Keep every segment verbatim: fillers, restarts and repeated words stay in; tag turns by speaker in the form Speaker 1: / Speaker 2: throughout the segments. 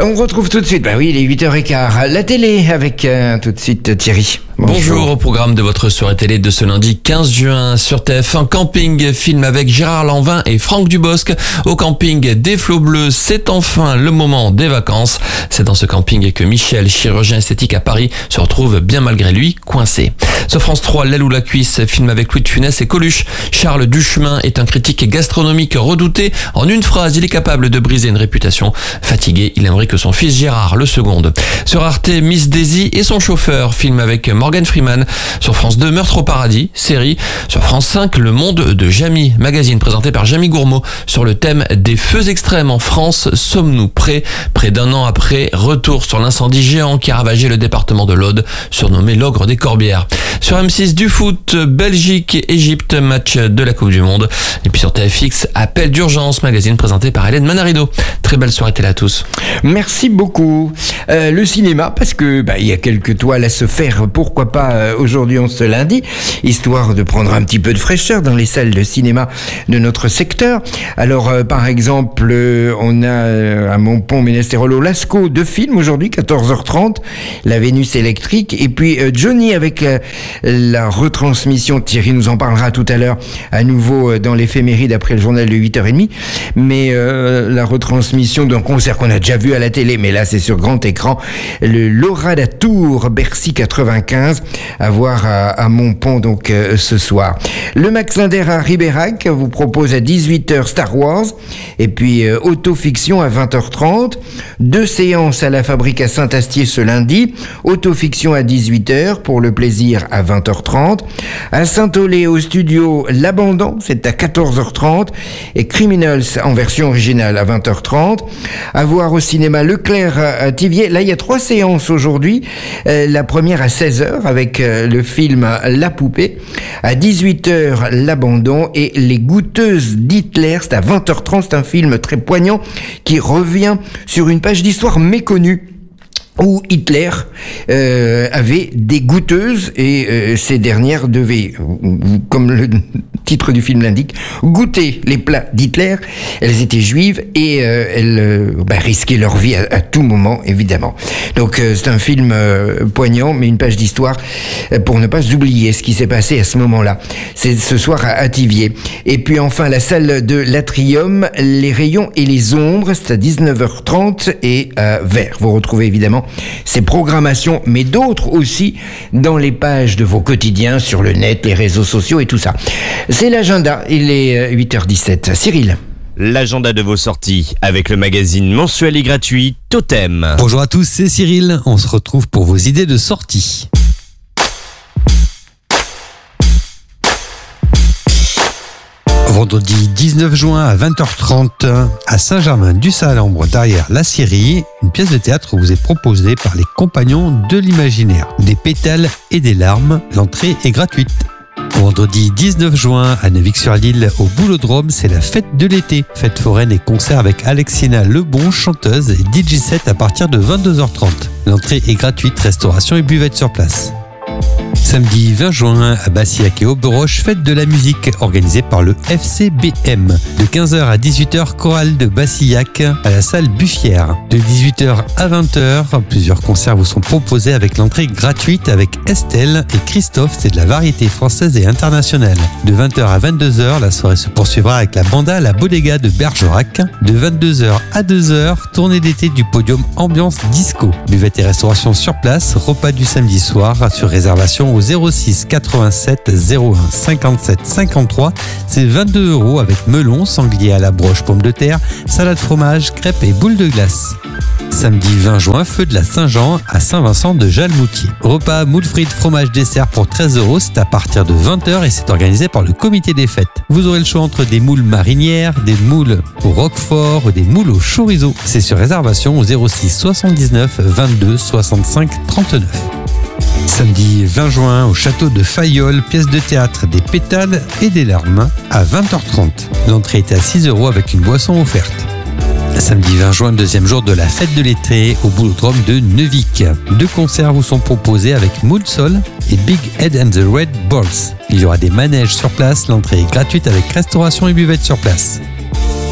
Speaker 1: On retrouve tout de suite, bah oui, il est huit heures quinze, la télé avec euh, tout de suite Thierry.
Speaker 2: Bonjour. Bonjour, au programme de votre soirée télé de ce lundi quinze juin sur T F un, Camping, film avec Gérard Lanvin et Franck Dubosc. Au camping des Flots Bleus, c'est enfin le moment des vacances. C'est dans ce camping que Michel, chirurgien esthétique à Paris, se retrouve bien malgré lui coincé. Sur France trois, L'aile ou la cuisse, film avec Louis de Funès et Coluche. Charles Duchemin est un critique gastronomique redouté. En une phrase, il est capable de briser une réputation. Fatigué, il aimerait que son fils Gérard le seconde. Sur Arte, Miss Daisy et son chauffeur, film avec Morgan Freeman. Sur France deux, Meurtre au paradis, série. Sur France cinq, Le monde de Jamie, magazine présenté par Jamie Gourmaud sur le thème des feux extrêmes en France. Sommes-nous prêts? Près d'un an après, retour sur l'incendie géant qui a ravagé le département de l'Aude, surnommé l'ogre des Corbières. Sur M six, du foot, Belgique-Égypte, match de la Coupe du Monde. Et puis sur T F X, Appel d'urgence, magazine présenté par Hélène Manarido. Très belle soirée télé à tous.
Speaker 1: Merci beaucoup. Euh, le cinéma, parce que bah, il y a quelques toiles à se faire, pourquoi pas euh, aujourd'hui en ce lundi, histoire de prendre un petit peu de fraîcheur dans les salles de cinéma de notre secteur. Alors euh, par exemple, euh, on a euh, à Montpont, Ménestérolo, Lascaux, deux films aujourd'hui, quatorze heures trente, La Vénus électrique, et puis euh, Johnny avec euh, la retransmission, Thierry nous en parlera tout à l'heure, à nouveau euh, dans l'éphéméride après le journal de huit heures trente, mais euh, la retransmission d'un concert qu'on a déjà vu à la télé, mais là c'est sur grand écran, le Laura da Tour Bercy quatre-vingt-quinze, à voir à, à Montpont donc euh, ce soir. Le Max Linder à Ribérac vous propose à dix-huit heures Star Wars, et puis euh, Autofiction à vingt heures trente, deux séances à la Fabrique à Saint-Astier ce lundi, Autofiction à dix-huit heures pour le plaisir à vingt heures trente, à Saint-Olé au studio L'Abandon, c'est à quatorze heures trente, et Criminals en version originale à vingt heures trente, à voir au cinéma Leclerc à Thiviers. Là il y a trois séances aujourd'hui, euh, la première à seize heures avec euh, le film La Poupée, à dix-huit heures L'Abandon et Les Goûteuses d'Hitler, c'est à vingt heures trente, c'est un film très poignant qui revient sur une page d'histoire méconnue où Hitler euh, avait des goûteuses et euh, ces dernières devaient, comme le titre du film l'indique, goûter les plats d'Hitler. Elles étaient juives et euh, elles euh, bah, risquaient leur vie à, à tout moment, évidemment. Donc euh, c'est un film euh, poignant, mais une page d'histoire euh, pour ne pas oublier ce qui s'est passé à ce moment-là. C'est ce soir à, à Thiviers. Et puis enfin, la salle de l'Atrium, Les Rayons et les Ombres, c'est à dix-neuf heures trente et à Vert. Vous retrouvez évidemment ces programmations, mais d'autres aussi dans les pages de vos quotidiens, sur le net, les réseaux sociaux et tout ça. C'est l'agenda, il est huit heures dix-sept. Cyril.
Speaker 3: L'agenda de vos sorties avec le magazine mensuel et gratuit Totem.
Speaker 4: Bonjour à tous, c'est Cyril. On se retrouve pour vos idées de sortie. Vendredi dix-neuf juin à vingt heures trente, à Saint-Germain-du-Salambre, derrière la Syrie, une pièce de théâtre vous est proposée par les Compagnons de l'Imaginaire. Des pétales et des larmes, l'entrée est gratuite. Vendredi dix-neuf juin à Neuvik-sur-L'Île, au Boulodrome, c'est la fête de l'été. Fête foraine et concert avec Alexina Lebon, chanteuse, et D J set à partir de vingt-deux heures trente. L'entrée est gratuite, restauration et buvette sur place. Samedi vingt juin à Bassillac et Auberoche, fête de la musique organisée par le F C B M. De quinze heures à dix-huit heures, chorale de Bassillac à la salle Buffière. De dix-huit heures à vingt heures, plusieurs concerts vous sont proposés avec l'entrée gratuite avec Estelle et Christophe, c'est de la variété française et internationale. De vingt heures à vingt-deux heures, la soirée se poursuivra avec la banda La Bodega de Bergerac. De vingt-deux heures à deux heures, tournée d'été du podium ambiance disco. Buvette et restauration sur place, repas du samedi soir sur réservation au zéro six quatre-vingt-sept zéro un cinquante-sept cinquante-trois. C'est vingt-deux euros avec melon, sanglier à la broche, pommes de terre, salade fromage, crêpes et boules de glace. Samedi vingt juin, feu de la Saint-Jean à Saint-Vincent de Jalmoutier. Repas, moules frites, fromage, dessert pour treize euros. C'est à partir de vingt heures et c'est organisé par le comité des fêtes. Vous aurez le choix entre des moules marinières, des moules au roquefort ou des moules au chorizo. C'est sur réservation au zéro six soixante-dix-neuf vingt-deux soixante-cinq trente-neuf. Samedi vingt juin au château de Fayolle, pièce de théâtre Des pétales et des larmes à vingt heures trente. L'entrée est à six euros avec une boisson offerte. Samedi vingt juin, deuxième jour de la fête de l'été au Boulodrome de Neuvik. Deux concerts vous sont proposés avec Mood Soul et Big Head and the Red Balls. Il y aura des manèges sur place, l'entrée est gratuite avec restauration et buvette sur place.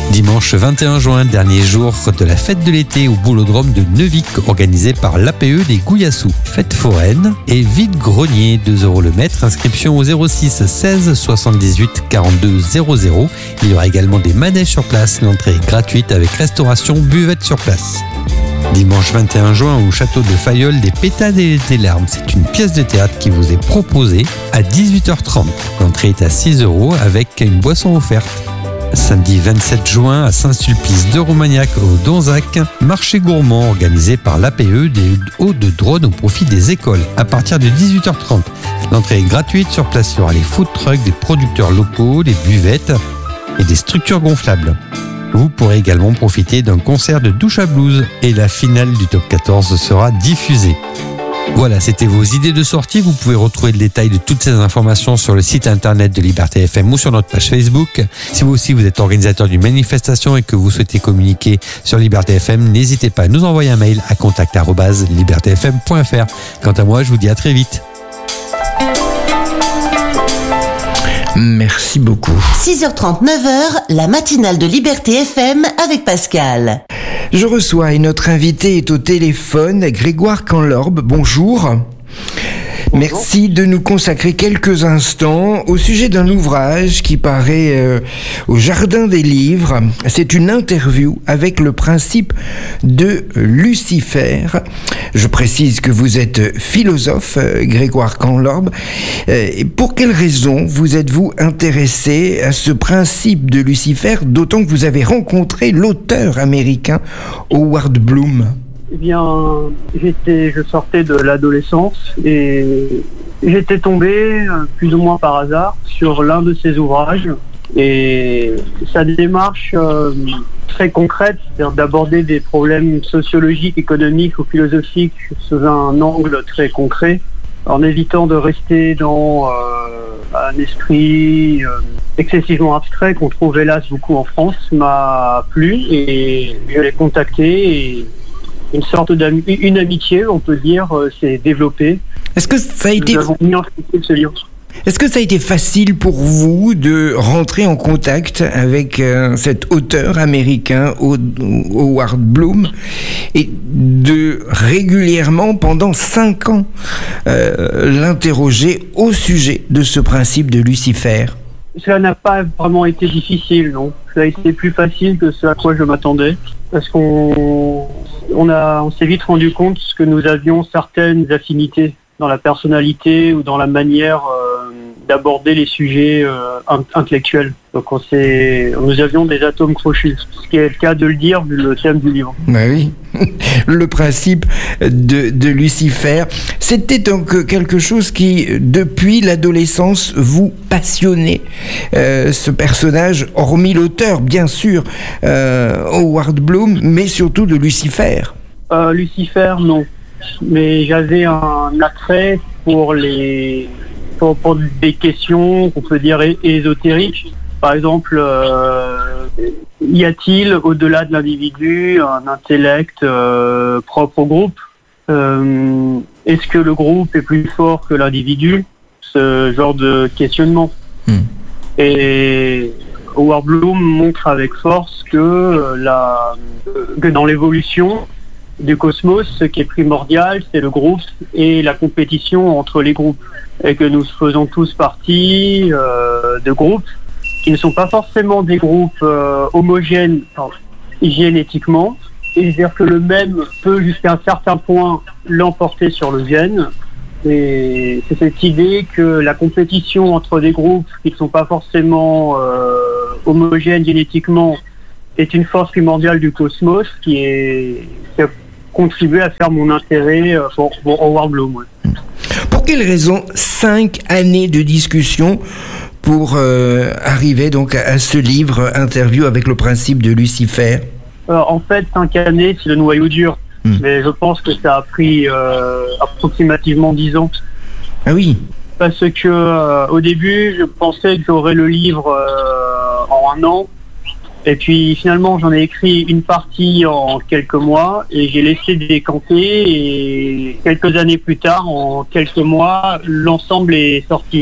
Speaker 4: Dimanche vingt et un juin, dernier jour de la fête de l'été au boulodrome de Neuvic, organisé par l'A P E des Gouillassous. Fête foraine et vide-grenier, deux euros le mètre. Inscription au zéro six seize soixante-dix-huit quarante-deux zéro zéro. Il y aura également des manèges sur place. L'entrée est gratuite avec restauration, buvette sur place. Dimanche vingt et un juin au château de Fayolle, des pétales et des larmes. C'est une pièce de théâtre qui vous est proposée à dix-huit heures trente. L'entrée est à six euros avec une boisson offerte. Samedi vingt-sept juin à Saint-Sulpice de Romagnac au Donzac, marché gourmand organisé par l'A P E des Hauts-de-Drône au profit des écoles à partir de dix-huit heures trente. L'entrée est gratuite, sur place il y aura les food trucks des producteurs locaux, des buvettes et des structures gonflables. Vous pourrez également profiter d'un concert de douche à blues et la finale du top quatorze sera diffusée. Voilà, c'était vos idées de sortie. Vous pouvez retrouver le détail de toutes ces informations sur le site internet de Liberté F M ou sur notre page Facebook. Si vous aussi vous êtes organisateur d'une manifestation et que vous souhaitez communiquer sur Liberté F M, n'hésitez pas à nous envoyer un mail à contact arobase liberté f m point f r. Quant à moi, je vous dis à très vite.
Speaker 1: Merci beaucoup.
Speaker 5: six heures trente, neuf heures, la matinale de Liberté F M avec Pascal.
Speaker 1: Je reçois et notre invité est au téléphone, Grégoire Canlorbe. Bonjour. Bonjour. Merci de nous consacrer quelques instants au sujet d'un ouvrage qui paraît euh, au Jardin des Livres. C'est une interview avec le principe de Lucifer. Je précise que vous êtes philosophe, euh, Grégoire Canlorbe. Euh, et pour quelles raisons vous êtes-vous intéressé à ce principe de Lucifer, d'autant que vous avez rencontré l'auteur américain Howard Bloom?
Speaker 6: Eh bien, j'étais, je sortais de l'adolescence et j'étais tombé, plus ou moins par hasard, sur l'un de ses ouvrages. Et sa démarche euh, très concrète, c'est-à-dire d'aborder des problèmes sociologiques, économiques ou philosophiques sous un angle très concret, en évitant de rester dans euh, un esprit euh, excessivement abstrait qu'on trouve hélas beaucoup en France, m'a plu et je l'ai contacté et une sorte d'am- une amitié, on peut dire, euh, s'est développée.
Speaker 1: Est-ce que ça a été...
Speaker 6: Nous avons mis en place ce livre.
Speaker 1: Est-ce que ça a été facile pour vous de rentrer en contact avec euh, cet auteur américain, Howard Bloom, et de régulièrement, pendant cinq ans, euh, l'interroger au sujet de ce principe de Lucifer?
Speaker 6: Cela n'a pas vraiment été difficile, non. Ça a été plus facile que ce à quoi je m'attendais, parce qu'on on a, on s'est vite rendu compte que nous avions certaines affinités dans la personnalité ou dans la manière euh, d'aborder les sujets euh, intellectuels. Donc on s'est, nous avions des atomes crochus, ce qui est le cas de le dire vu le thème du livre.
Speaker 1: Ben oui, le principe de, de Lucifer, c'était donc quelque chose qui, depuis l'adolescence, vous passionnait. Euh, ce personnage, hormis l'auteur, bien sûr, euh, Howard Bloom, mais surtout de Lucifer.
Speaker 6: Euh, Lucifer, non. Mais j'avais un attrait pour les pour, pour des questions qu'on peut dire ésotériques. Par exemple, euh, y a-t-il au-delà de l'individu un intellect euh, propre au groupe? euh, Est-ce que le groupe est plus fort que l'individu? Ce genre de questionnement. Mmh. Et Howard Bloom montre avec force que, la, que dans l'évolution du cosmos, ce qui est primordial, c'est le groupe et la compétition entre les groupes. Et que nous faisons tous partie euh, de groupes qui ne sont pas forcément des groupes euh, homogènes enfin, génétiquement. C'est-à-dire que le même peut jusqu'à un certain point l'emporter sur le gène. Et c'est cette idée que la compétition entre des groupes qui ne sont pas forcément euh, homogènes génétiquement est une force primordiale du cosmos qui, est, qui a contribué à faire mon intérêt pour, pour Howard Bloom. Ouais.
Speaker 1: Pour quelles raisons cinq années de discussion pour euh, arriver donc à, à ce livre Interview avec le principe de Lucifer?
Speaker 6: euh, En fait, cinq années, c'est le noyau dur. Mmh. Mais je pense que ça a pris euh, approximativement dix ans.
Speaker 1: Ah oui.
Speaker 6: Parce que euh, au début, je pensais que j'aurais le livre euh, en un an. Et puis finalement, j'en ai écrit une partie en quelques mois et j'ai laissé décanter. Et quelques années plus tard, en quelques mois, l'ensemble est sorti.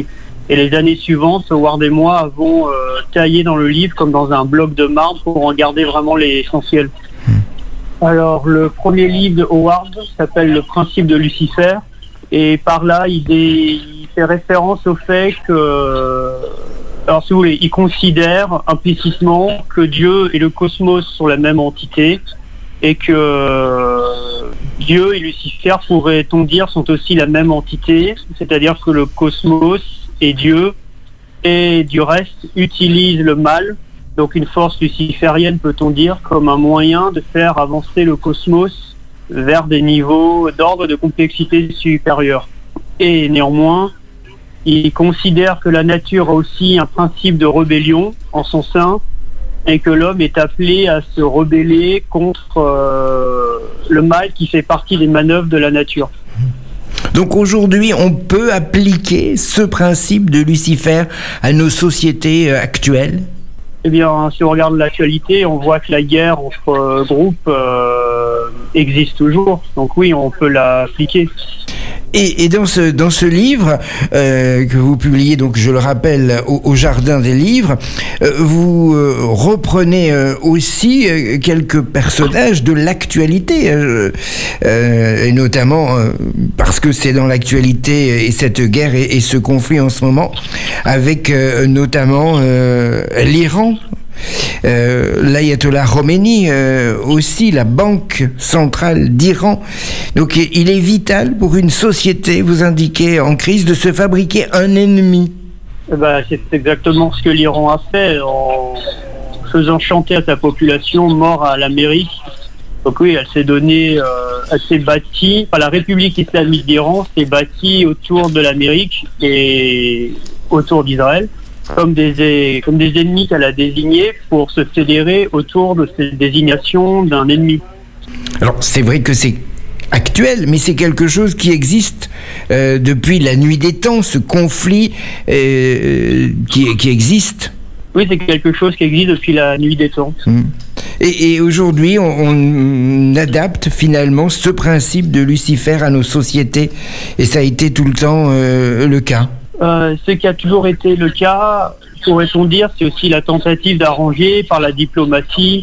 Speaker 6: Et les années suivantes, Howard et moi avons euh, taillé dans le livre comme dans un bloc de marbre pour en garder vraiment l'essentiel. Mmh. Alors, le premier livre de Howard s'appelle Le principe de Lucifer. Et par là, il, est, il fait référence au fait que... Alors, si vous voulez, il considère implicitement que Dieu et le cosmos sont la même entité et que euh, Dieu et Lucifer, pourrait-on dire, sont aussi la même entité, c'est-à-dire que le cosmos et Dieu, et du reste, utilisent le mal, donc une force luciférienne, peut-on dire, comme un moyen de faire avancer le cosmos vers des niveaux d'ordre de complexité supérieure. Et néanmoins, il considère que la nature a aussi un principe de rébellion en son sein, et que l'homme est appelé à se rebeller contre euh, le mal qui fait partie des manœuvres de la nature.
Speaker 1: Donc aujourd'hui, on peut appliquer ce principe de Lucifer à nos sociétés actuelles ?
Speaker 6: Eh bien, si on regarde l'actualité, on voit que la guerre entre euh, groupes euh, existe toujours. Donc oui, on peut l'appliquer.
Speaker 1: Et, et dans ce dans ce livre euh, que vous publiez, donc je le rappelle, au, au Jardin des Livres, euh, vous euh, reprenez euh, aussi euh, quelques personnages de l'actualité, euh, euh, et notamment euh, parce que c'est dans l'actualité et cette guerre et, et ce conflit en ce moment, avec euh, notamment euh, l'Iran. Euh, l'ayatollah Khomeini, euh, aussi la banque centrale d'Iran. Donc il est vital pour une société, vous indiquez, en crise, de se fabriquer un ennemi.
Speaker 6: Eh ben, c'est exactement ce que l'Iran a fait en faisant chanter à sa population mort à l'Amérique. Donc oui, elle s'est donnée, euh, elle s'est bâtie, enfin, la République islamique d'Iran s'est bâtie autour de l'Amérique et autour d'Israël, comme des, comme des ennemis qu'elle a désignés pour se fédérer autour de cette désignation d'un ennemi.
Speaker 1: Alors c'est vrai que c'est actuel, mais c'est quelque chose qui existe euh, depuis la nuit des temps, ce conflit euh, qui, qui existe.
Speaker 6: Oui, c'est quelque chose qui existe depuis la nuit des temps.
Speaker 1: Mmh. Et, et aujourd'hui, on, on adapte finalement ce principe de Lucifer à nos sociétés, et ça a été tout le temps euh, le cas.
Speaker 6: Euh, ce qui a toujours été le cas, pourrait-on dire, c'est aussi la tentative d'arranger par la diplomatie,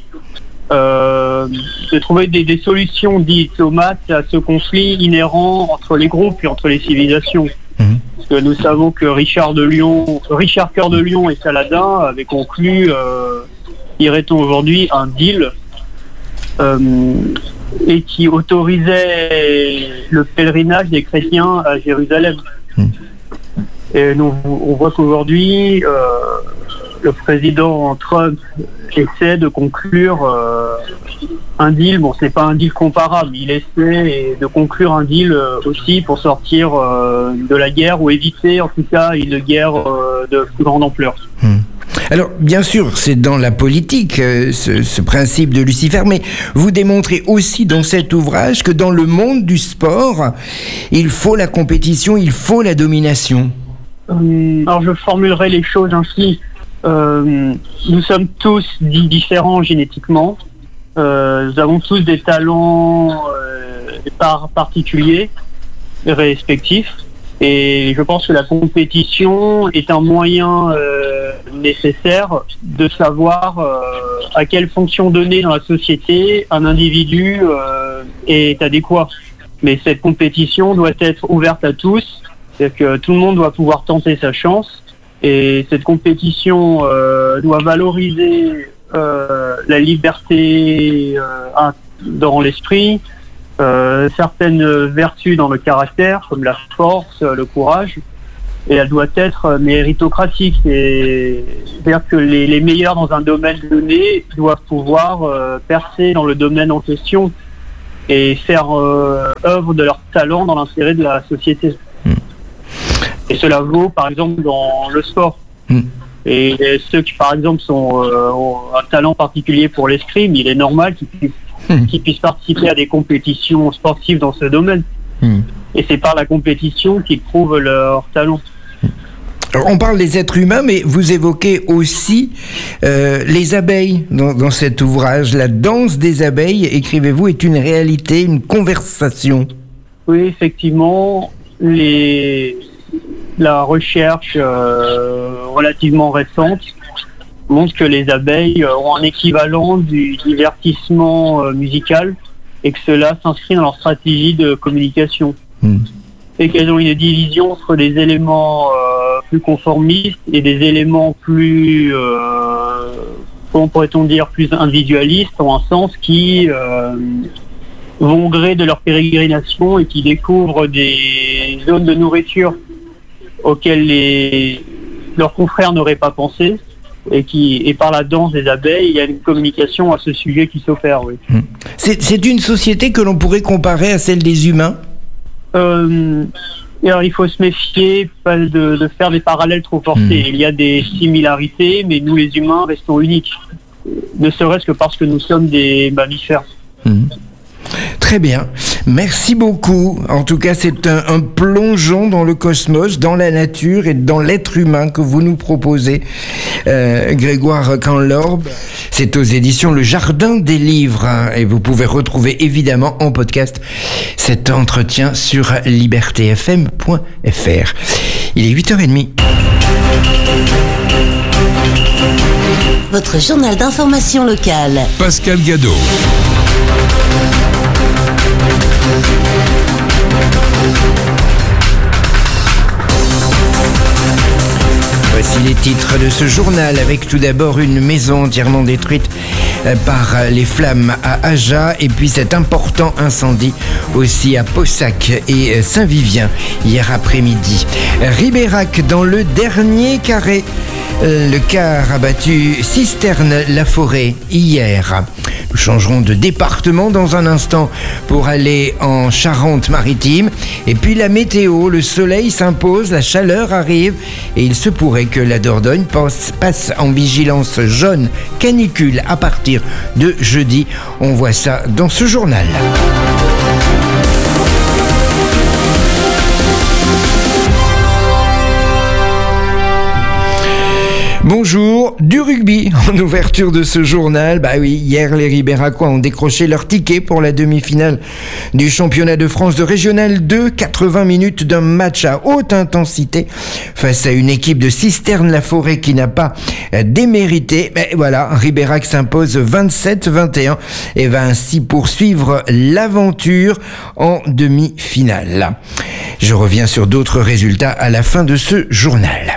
Speaker 6: euh, de trouver des, des solutions diplomates à ce conflit inhérent entre les groupes et entre les civilisations. Mmh. Parce que nous savons que Richard de Lyon, Richard Cœur de Lion et Saladin avaient conclu, euh, dirait-on aujourd'hui, un deal euh, et qui autorisait le pèlerinage des chrétiens à Jérusalem. Mmh. Et nous, on voit qu'aujourd'hui, euh, le président Trump essaie de conclure euh, un deal. Bon, c'est pas un deal comparable. Il essaie de conclure un deal euh, aussi pour sortir euh, de la guerre ou éviter, en tout cas, une guerre euh, de plus grande ampleur.
Speaker 1: Hum. Alors, bien sûr, c'est dans la politique, euh, ce, ce principe de Lucifer, mais vous démontrez aussi dans cet ouvrage que dans le monde du sport, il faut la compétition, il faut la domination.
Speaker 6: Alors je formulerai les choses ainsi. Euh, nous sommes tous dits différents génétiquement. Euh, nous avons tous des talents euh, par particuliers, respectifs. Et je pense que la compétition est un moyen euh, nécessaire de savoir euh, à quelle fonction donnée dans la société un individu euh, est adéquat. Mais cette compétition doit être ouverte à tous. C'est-à-dire que tout le monde doit pouvoir tenter sa chance et cette compétition euh, doit valoriser euh, la liberté euh, dans l'esprit, euh, certaines vertus dans le caractère comme la force, le courage, et elle doit être méritocratique. Et c'est-à-dire que les, les meilleurs dans un domaine donné doivent pouvoir euh, percer dans le domaine en question et faire euh, œuvre de leur talent dans l'intérêt de la société. Et cela vaut, par exemple, dans le sport. Mmh. Et, et ceux qui, par exemple, sont, euh, ont un talent particulier pour l'escrime, il est normal qu'ils puissent, mmh. qu'ils puissent participer à des compétitions sportives dans ce domaine. Mmh. Et c'est par la compétition qu'ils prouvent leur talent.
Speaker 1: Alors, on parle des êtres humains, mais vous évoquez aussi euh, les abeilles dans, dans cet ouvrage. La danse des abeilles, écrivez-vous, est une réalité, une conversation.
Speaker 6: Oui, effectivement. Les... la recherche euh, relativement récente montre que les abeilles ont un équivalent du divertissement euh, musical et que cela s'inscrit dans leur stratégie de communication. Mmh. Et qu'elles ont une division entre des éléments euh, plus conformistes et des éléments plus, euh, comment pourrait-on dire, plus individualistes, en un sens qui euh, vont au gré de leur pérégrination et qui découvrent des zones de nourriture auxquelles les, leurs confrères n'auraient pas pensé. Et, qui, et par la danse des abeilles, il y a une communication à ce sujet qui s'opère. Oui.
Speaker 1: C'est, c'est une société que l'on pourrait comparer à celle des humains ?
Speaker 6: euh, alors, il faut se méfier de, de faire des parallèles trop forcés. Mmh. Il y a des similarités, mais nous les humains restons uniques. Ne serait-ce que parce que nous sommes des mammifères. Mmh.
Speaker 1: Très bien, merci beaucoup. En tout cas, c'est un, un plongeon dans le cosmos, dans la nature et dans l'être humain que vous nous proposez, euh, Grégoire Canlorbe. C'est aux éditions Le Jardin des Livres, hein, et vous pouvez retrouver évidemment en podcast cet entretien sur liberté f m point f r. Il est huit heures trente.
Speaker 5: Votre journal d'information locale.
Speaker 7: Pascal Gadot.
Speaker 1: Voici les titres de ce journal, avec tout d'abord une maison entièrement détruite par les flammes à Aja, et puis cet important incendie aussi à Possac et Saint-Vivien hier après-midi. Ribérac dans le dernier carré. Le car a battu Cisterne-la-Forêt hier. Nous changerons de département dans un instant pour aller en Charente-Maritime. Et puis la météo, le soleil s'impose, la chaleur arrive et il se pourrait que la Dordogne passe, passe en vigilance jaune canicule à partir de jeudi. On voit ça dans ce journal. Bonjour, du rugby en ouverture de ce journal. Bah oui, hier les Ribéracois ont décroché leur ticket pour la demi-finale du championnat de France de Régional deux, quatre-vingts minutes d'un match à haute intensité face à une équipe de Cisterne-la-Forêt qui n'a pas démérité. Mais voilà, Ribérac s'impose vingt-sept vingt et un et va ainsi poursuivre l'aventure en demi-finale. Je reviens sur d'autres résultats à la fin de ce journal.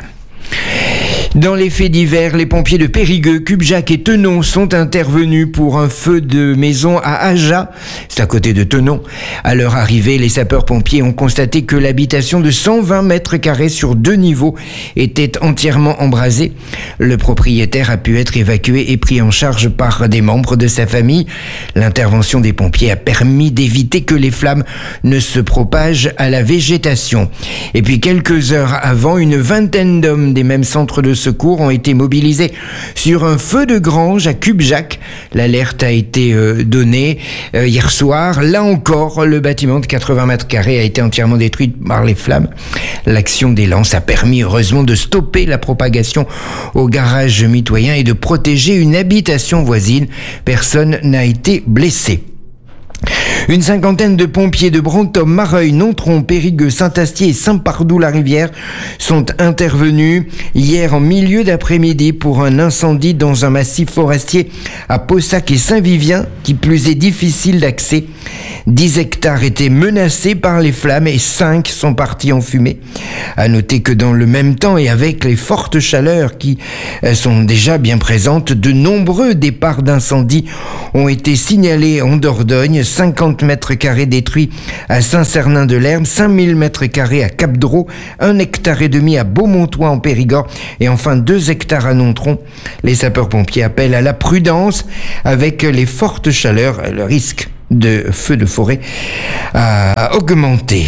Speaker 1: Dans les faits divers, les pompiers de Périgueux, Cubjac et Tenon sont intervenus pour un feu de maison à Aja, c'est à côté de Tenon. À leur arrivée, les sapeurs-pompiers ont constaté que l'habitation de cent vingt mètres carrés sur deux niveaux était entièrement embrasée. Le propriétaire a pu être évacué et pris en charge par des membres de sa famille. L'intervention des pompiers a permis d'éviter que les flammes ne se propagent à la végétation. Et puis quelques heures avant, une vingtaine d'hommes des mêmes centres de secours ont été mobilisés sur un feu de grange à Cubjac. L'alerte a été euh, donnée euh, hier soir. Là encore, le bâtiment de quatre-vingts mètres carrés a été entièrement détruit par les flammes. L'action des lances a permis heureusement de stopper la propagation au garage mitoyen et de protéger une habitation voisine. Personne n'a été blessé. Une cinquantaine de pompiers de Brantôme, Mareuil, Nontron, Périgueux, Saint-Astier et Saint-Pardoux-la-Rivière sont intervenus hier en milieu d'après-midi pour un incendie dans un massif forestier à Possac et Saint-Vivien, qui plus est difficile d'accès. dix hectares étaient menacés par les flammes et cinq sont partis en fumée. À noter que dans le même temps et avec les fortes chaleurs qui sont déjà bien présentes, de nombreux départs d'incendie ont été signalés en Dordogne. cinquante mètres carrés détruits à Saint-Cernin-de-l'Herbe, cinq mille mètres carrés à Cap-Dros, un hectare et demi à Beaumontois en Périgord et enfin deux hectares à Nontron. Les sapeurs-pompiers appellent à la prudence avec les fortes chaleurs. Le risque de feux de forêt a augmenté.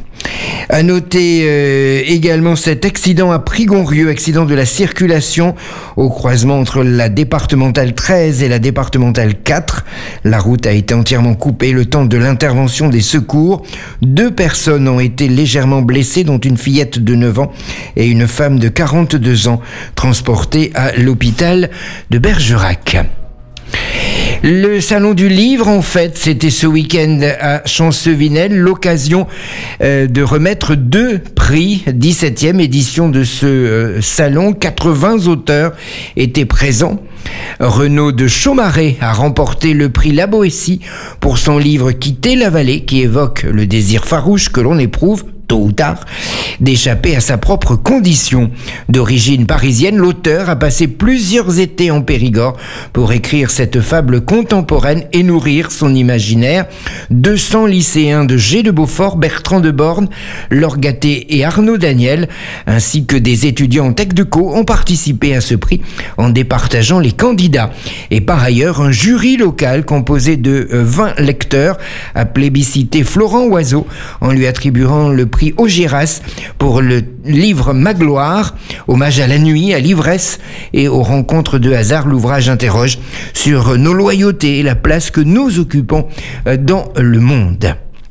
Speaker 1: À noter euh, également cet accident à Prigonrieux, accident de la circulation au croisement entre la départementale treize et la départementale quatre. La route a été entièrement coupée le temps de l'intervention des secours. Deux personnes ont été légèrement blessées, dont une fillette de neuf ans et une femme de quarante-deux ans, transportées à l'hôpital de Bergerac. Le salon du livre, en fait, c'était ce week-end à Champcevinel, l'occasion euh, de remettre deux prix, dix-septième édition de ce euh, salon. quatre-vingts auteurs étaient présents. Renaud de Chaumaré a remporté le prix La Boétie pour son livre Quitter la vallée, qui évoque le désir farouche que l'on éprouve tôt ou tard, d'échapper à sa propre condition. D'origine parisienne, l'auteur a passé plusieurs étés en Périgord pour écrire cette fable contemporaine et nourrir son imaginaire. deux cents lycéens de G de Beaufort, Bertrand de Born, Laure Gatté et Arnaud Daniel, ainsi que des étudiants en Tech de Co ont participé à ce prix en départageant les candidats. Et par ailleurs, un jury local composé de vingt lecteurs a plébiscité Florent Oiseau en lui attribuant le prix Augiras pour le livre Magloire, hommage à la nuit, à l'ivresse et aux rencontres de hasard. L'ouvrage interroge sur nos loyautés et la place que nous occupons dans le monde.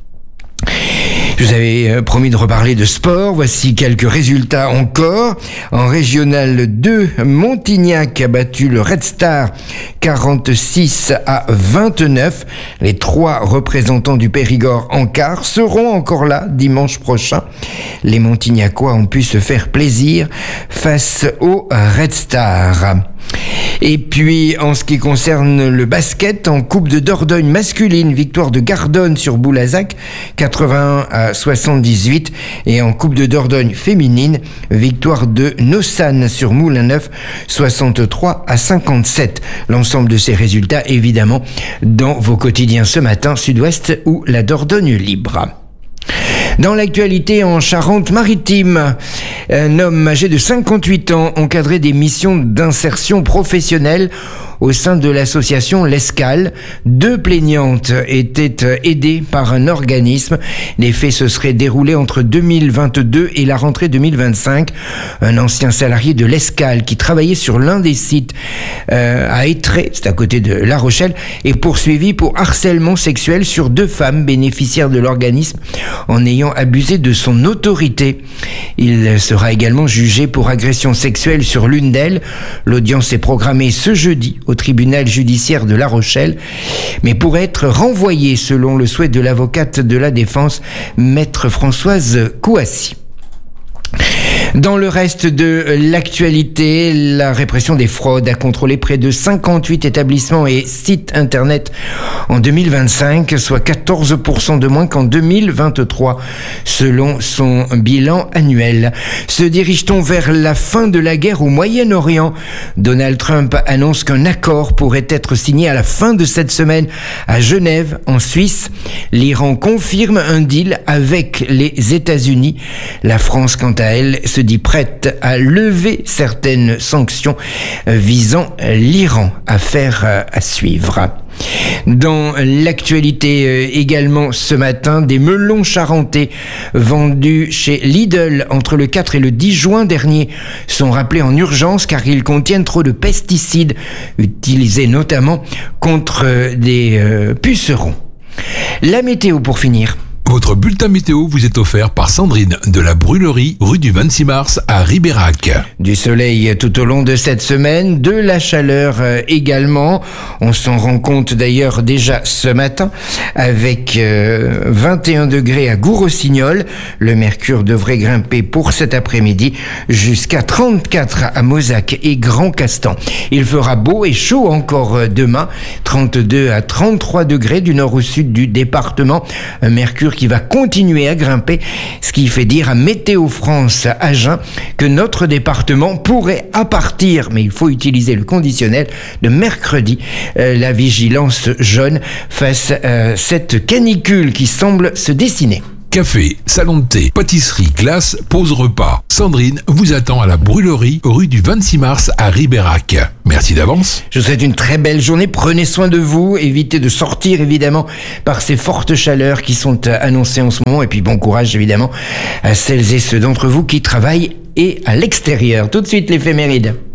Speaker 1: Je vous avais promis de reparler de sport. Voici quelques résultats encore. En Régional deux, Montignac a battu le Red Star quarante-six à vingt-neuf. Les trois représentants du Périgord en quart seront encore là dimanche prochain. Les Montignacois ont pu se faire plaisir face au Red Star. Et puis, en ce qui concerne le basket, en Coupe de Dordogne masculine, victoire de Gardonne sur Boulazac, quatre-vingt-un à soixante-dix-huit. Et en Coupe de Dordogne féminine, victoire de Nossan sur Moulin-Neuf, soixante-trois à cinquante-sept. L'ensemble de ces résultats, évidemment, dans vos quotidiens ce matin, Sud-Ouest ou la Dordogne libre. Dans l'actualité en Charente-Maritime, un homme âgé de cinquante-huit ans encadrait des missions d'insertion professionnelle au sein de l'association L'Escale. Deux plaignantes étaient aidées par un organisme. Les faits se seraient déroulés entre deux mille vingt-deux et la rentrée deux mille vingt-cinq. Un ancien salarié de L'Escale qui travaillait sur l'un des sites euh, à Étré, c'est à côté de La Rochelle, est poursuivi pour harcèlement sexuel sur deux femmes bénéficiaires de l'organisme en ayant abusé de son autorité. Il sera également jugé pour agression sexuelle sur l'une d'elles. L'audience est programmée ce jeudi au tribunal judiciaire de La Rochelle, mais pourrait être renvoyé selon le souhait de l'avocate de la défense, maître Françoise Kouassi. Dans le reste de l'actualité, la répression des fraudes a contrôlé près de cinquante-huit établissements et sites internet en deux mille vingt-cinq, soit quatorze pour cent de moins qu'en deux mille vingt-trois, selon son bilan annuel. Se dirige-t-on vers la fin de la guerre au Moyen-Orient? Donald Trump annonce qu'un accord pourrait être signé à la fin de cette semaine à Genève, en Suisse. L'Iran confirme un deal avec les États-Unis. La France, quant à elle, se dit prête à lever certaines sanctions visant l'Iran. Affaire à suivre. Dans l'actualité également ce matin, des melons charentais vendus chez Lidl entre le quatre et le dix juin dernier sont rappelés en urgence car ils contiennent trop de pesticides utilisés notamment contre des euh, pucerons. La météo pour finir.
Speaker 7: Votre bulletin météo vous est offert par Sandrine de la Brûlerie, rue du vingt-six mars à Ribérac. Du
Speaker 1: soleil tout au long de cette semaine, de la chaleur également. On s'en rend compte d'ailleurs déjà ce matin avec euh, vingt et un degrés à Goux-Rossignol. Le mercure devrait grimper pour cet après-midi jusqu'à trente-quatre à Mozac et Grand Castan. Il fera beau et chaud encore demain, trente-deux à trente-trois degrés du nord au sud du département. Un mercure qui va continuer à grimper, ce qui fait dire à Météo France Agen que notre département pourrait, à partir, mais il faut utiliser le conditionnel, de mercredi, euh, la vigilance jaune face à cette canicule qui semble se dessiner.
Speaker 7: Café, salon de thé, pâtisserie, glace, pause repas. Sandrine vous attend à la Brûlerie, rue du vingt-six mars à Ribérac. Merci d'avance.
Speaker 1: Je vous souhaite une très belle journée. Prenez soin de vous. Évitez de sortir, évidemment, par ces fortes chaleurs qui sont annoncées en ce moment. Et puis bon courage, évidemment, à celles et ceux d'entre vous qui travaillent et à l'extérieur. Tout de suite, l'éphéméride.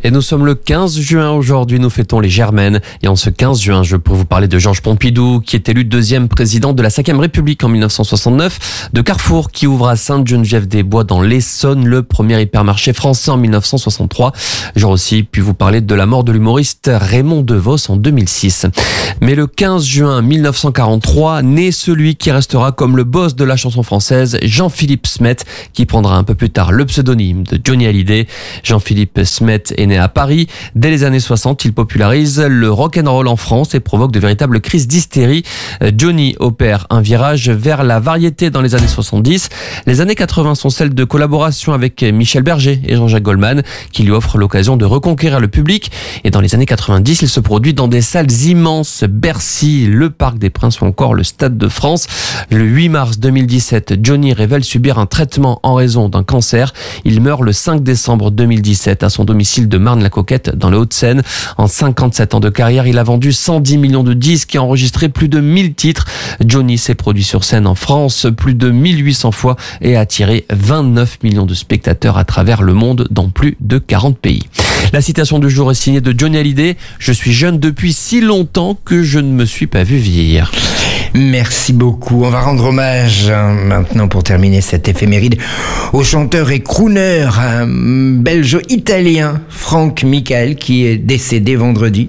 Speaker 2: Et nous sommes le quinze juin aujourd'hui, nous fêtons les Germaines. Et en ce quinze juin, je peux vous parler de Georges Pompidou, qui est élu deuxième président de la cinquième République en mille neuf cent soixante-neuf, de Carrefour, qui ouvre à Sainte-Geneviève-des-Bois dans l'Essonne le premier hypermarché français en mille neuf cent soixante-trois. J'aurais aussi pu vous parler de la mort de l'humoriste Raymond DeVos en deux mille six. Mais le quinze juin mille neuf cent quarante-trois, naît celui qui restera comme le boss de la chanson française, Jean-Philippe Smet, qui prendra un peu plus tard le pseudonyme de Johnny Hallyday. Jean-Philippe Smet est né à Paris. Dès les années soixante, il popularise le rock'n'roll en France et provoque de véritables crises d'hystérie. Johnny opère un virage vers la variété dans les années soixante-dix. Les années quatre-vingts sont celles de collaboration avec Michel Berger et Jean-Jacques Goldman, qui lui offrent l'occasion de reconquérir le public. Et dans les années quatre-vingt-dix, il se produit dans des salles immenses, Bercy, le Parc des Princes ou encore le Stade de France. Le huit mars deux mille dix-sept, Johnny révèle subir un traitement en raison d'un cancer. Il meurt le cinq décembre deux mille dix-sept à son domicile de Marne-la-Coquette dans les Hauts-de-Seine. En cinquante-sept ans de carrière, il a vendu cent dix millions de disques et enregistré plus de mille titres. Johnny s'est produit sur scène en France plus de mille huit cents fois et a attiré vingt-neuf millions de spectateurs à travers le monde dans plus de quarante pays. La citation du jour est signée de Johnny Hallyday. Je suis jeune depuis si longtemps que je ne me suis pas vu vieillir.
Speaker 1: Merci beaucoup. On va rendre hommage hein, maintenant pour terminer cette éphéméride au chanteur et crooner hein, belgeo-italien Frank Michael qui est décédé vendredi.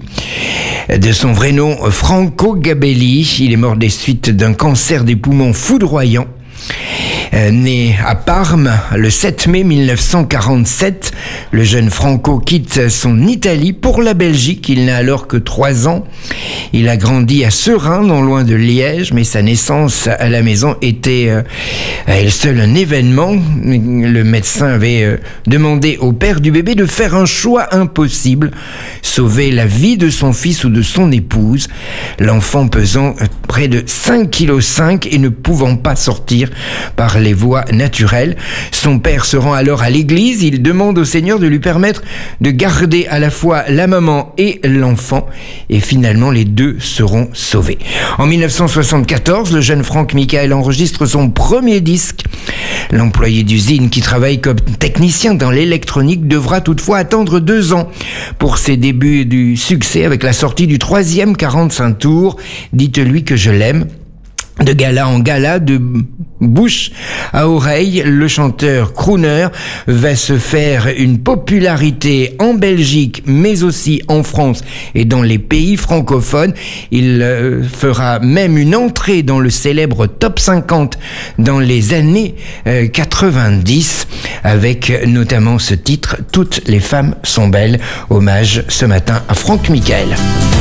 Speaker 1: De son vrai nom Franco Gabelli, il est mort des suites d'un cancer des poumons foudroyant. Euh, né à Parme le sept mai mille neuf cent quarante-sept, le jeune Franco quitte son Italie pour la Belgique. Il n'a alors que trois ans. Il a grandi à Serein, non loin de Liège, mais sa naissance à la maison était euh, à elle seule un événement. Le médecin avait euh, demandé au père du bébé de faire un choix impossible, sauver la vie de son fils ou de son épouse. L'enfant pesant près de cinq virgule cinq kilos et ne pouvant pas sortir par les voies naturelles. Son père se rend alors à l'église. Il demande au Seigneur de lui permettre de garder à la fois la maman et l'enfant. Et finalement, les deux seront sauvés. En mille neuf cent soixante-quatorze, le jeune Frank Michael enregistre son premier disque. L'employé d'usine qui travaille comme technicien dans l'électronique devra toutefois attendre deux ans pour ses débuts du succès avec la sortie du troisième quarante-cinq tours. Dites-lui que je l'aime. De gala en gala, de bouche à oreille, le chanteur crooner va se faire une popularité en Belgique, mais aussi en France et dans les pays francophones. Il euh, fera même une entrée dans le célèbre top cinquante dans les années euh, quatre-vingt-dix, avec notamment ce titre « Toutes les femmes sont belles », hommage ce matin à Frank Michael.